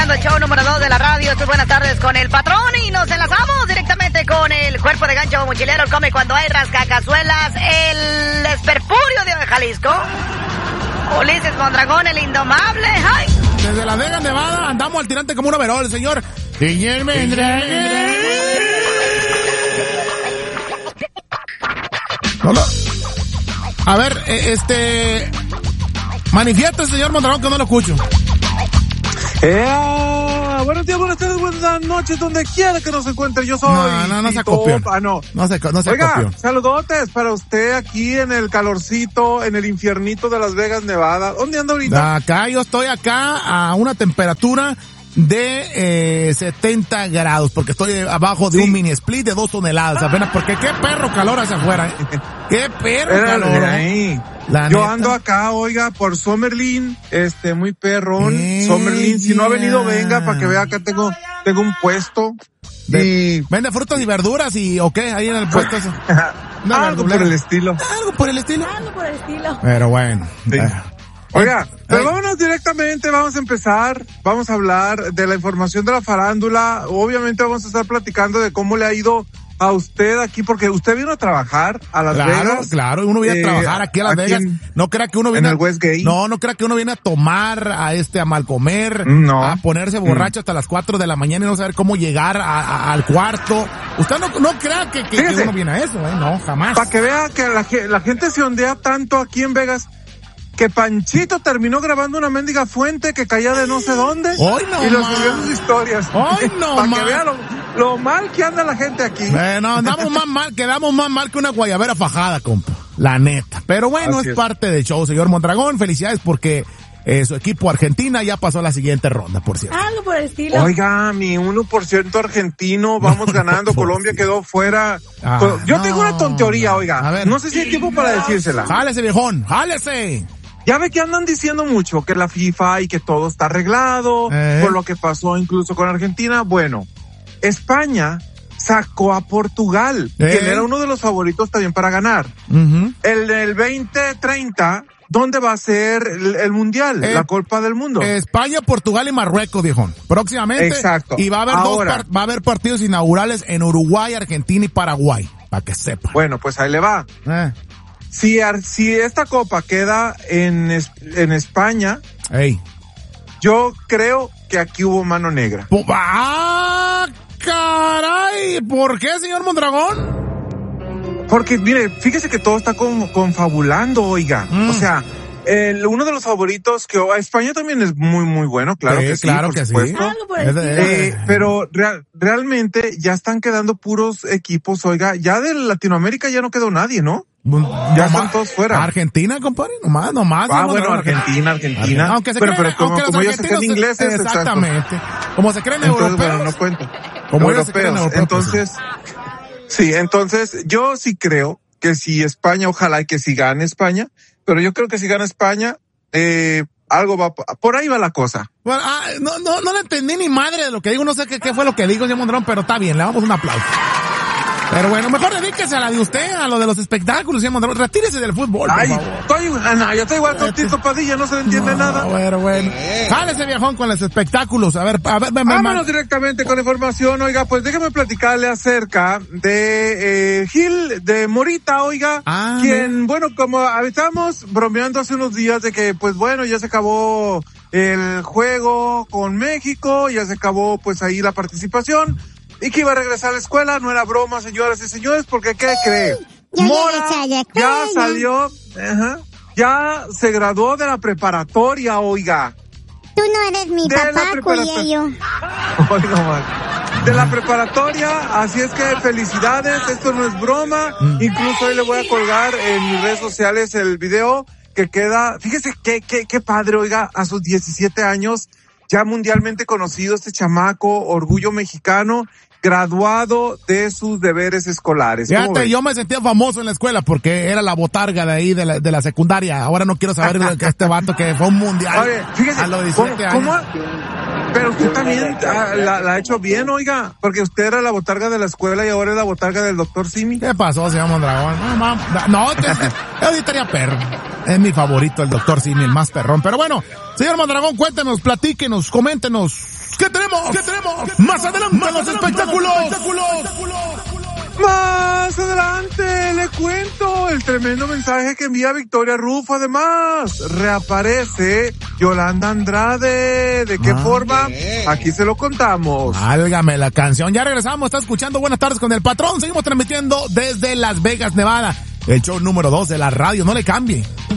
escuchando el show número 2 de la radio. Tus buenas tardes con el patrón y nos enlazamos directamente con el cuerpo de gancho mochilero, el come cuando hay rascacazuelas, el esperpurio de Jalisco, Ulises Mondragón, el indomable. ¡Ay! Desde Las Vegas, Nevada, andamos al tirante como un overol, el señor Guillermo Andrade. Hola. A ver, manifiesta el señor Mondragón que no lo escucho. Buenos días, buenas tardes, buenas noches, donde quiera que nos encuentre. Yo soy... No se acopió. No se Oiga, acopió. saludotes para usted aquí en el calorcito, en el infiernito de Las Vegas, Nevada. ¿Dónde anda ahorita? Acá, yo estoy acá a una temperatura de 70 grados, porque estoy abajo de un mini split de 2 toneladas apenas, porque qué perro calor hacia afuera, qué perro calor. Yo ando acá, oiga, por Summerlin, muy perrón. Summerlin, si no ha venido, venga, para que vea, acá tengo un puesto. ¿Vende frutas y verduras o qué? Ahí en el puesto. Algo por el estilo. Algo por el estilo. Pero bueno. Sí. Oiga, pero vámonos directamente, vamos a empezar, vamos a hablar de la información de la farándula. Obviamente vamos a estar platicando de cómo le ha ido a usted aquí, porque usted vino a trabajar a Las Vegas. Claro, uno viene a trabajar aquí a Las Vegas. No crea que uno viene en el Westgate. No crea que uno viene a tomar, a malcomer, a ponerse borracho hasta las 4 de la mañana y no saber cómo llegar al cuarto. Usted no crea que uno viene a eso, no, jamás. Para que vea que la gente se ondea tanto aquí en Vegas, que Panchito terminó grabando una mendiga fuente que caía de no sé dónde. Y lo subió en sus historias. Para que vea lo mal que anda la gente aquí. Quedamos más mal que una guayabera fajada, compa. La neta. Pero bueno, es parte del show, señor Mondragón. Felicidades porque su equipo Argentina ya pasó a la siguiente ronda, por cierto. Algo por el estilo. Oiga, mi 1% argentino, vamos ganando. Colombia quedó fuera. Yo tengo una tontería, oiga. A ver. No sé si hay tiempo para decírsela. Jálese, viejón, jálese. Ya ve que andan diciendo mucho que la FIFA y que todo está arreglado por lo que pasó incluso con Argentina. Bueno, España sacó a Portugal, quien era uno de los favoritos también para ganar. El 2030, ¿dónde va a ser el Mundial? La Copa del Mundo. España, Portugal y Marruecos, viejón. Próximamente. Exacto. Y va a haber partidos inaugurales en Uruguay, Argentina y Paraguay, para que sepa. Bueno, pues ahí le va. Si esta copa queda en España, yo creo que aquí hubo mano negra. ¡Caray! ¿Por qué, señor Mondragón? Porque, mire, fíjese que todo está confabulando, oiga. O sea, uno de los favoritos que España también es muy, muy bueno, claro que sí. Claro que sí. Pero realmente ya están quedando puros equipos, oiga. Ya de Latinoamérica ya no quedó nadie, ¿no? Ya están todos fuera. Argentina, compadre, nomás. Bueno, Argentina. Aunque se pero como ellos se creen ingleses. Exactamente. Como se creen europeos. Bueno, no cuenta. Como europeos. Entonces, yo sí creo que si España, ojalá y que si gane España, pero yo creo que si gana España, algo va, por ahí va la cosa. Bueno, no le entendí ni madre de lo que digo, no sé qué fue lo que dijo señor Mondragón, pero está bien, le damos un aplauso. Pero bueno, mejor dedíquese a la de usted, a lo de los espectáculos, señor Mondragón. Retírese del fútbol, por favor. Yo estoy igual con Tito Padilla, no se le entiende nada. Bueno. Jálese, viejón, con los espectáculos. A ver, vámonos directamente con la información, oiga, pues déjame platicarle acerca de Gil de Morita, oiga, quien, bueno, como estábamos bromeando hace unos días de que, pues bueno, ya se acabó el juego con México, ya se acabó, pues ahí la participación. Y que iba a regresar a la escuela, no era broma, señoras y señores, porque ¿qué cree? Mora ya salió, ya se graduó de la preparatoria, oiga. Tú no eres mi papá, Cuello. De la preparatoria, así es que felicidades, esto no es broma. Incluso hoy le voy a colgar en mis redes sociales el video que queda, fíjese qué padre, oiga, a sus 17 años, ya mundialmente conocido este chamaco, orgullo mexicano, graduado de sus deberes escolares. Fíjate, yo me sentía famoso en la escuela porque era la botarga de ahí, de la secundaria. Ahora no quiero saber de este vato que fue un mundial. Oye, fíjese, a los 17 años. ¿Cómo? Pero usted también la ha hecho bien, oiga, porque usted era la botarga de la escuela y ahora es la botarga del doctor Simi. ¿Qué pasó, señor Mondragón? No, yo estaría perro. Es mi favorito, el doctor Simi, el más perrón. Pero bueno, señor Mondragón, cuéntenos, platíquenos, coméntenos. ¿Qué tenemos? Más adelante en los espectáculos. Más adelante le cuento el tremendo mensaje que envía Victoria Rufo. Además, reaparece Yolanda Andrade. ¿De qué forma? Aquí se lo contamos. Válgame la canción. Ya regresamos. Está escuchando Buenas Tardes con el Patrón. Seguimos transmitiendo desde Las Vegas, Nevada. El show número 2 de la radio. No le cambie.